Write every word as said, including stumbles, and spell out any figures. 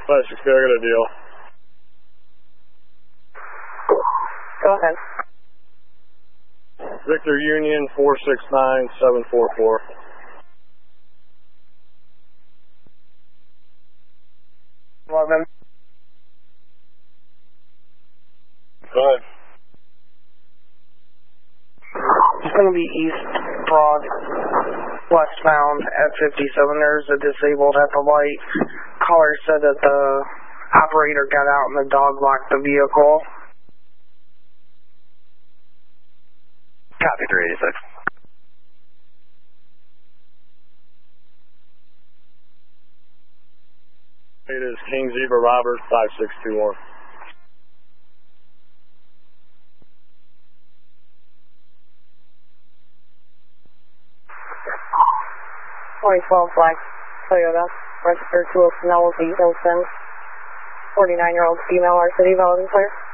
five six two, I got a deal. Go ahead. Victor Union four six nine seven four four. eleven. Go ahead. It's going to be East Broad, westbound at fifty-seven. There's a disabled at the light. Caller said that the operator got out and the dog locked the vehicle. Copy three eighty-six. It is King Zebra Robert five six two one. twenty twelve Black Toyota, registered to Penelope Wilson, forty-nine-year-old female, our city, valid and clear.